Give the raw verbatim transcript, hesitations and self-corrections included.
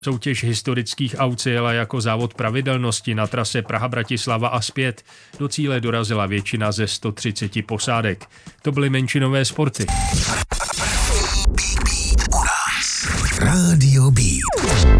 Soutěž historických aut se jela jako závod pravidelnosti na trase Praha-Bratislava a zpět. Do cíle dorazila většina ze sto třiceti posádek. To byly menšinové sporty.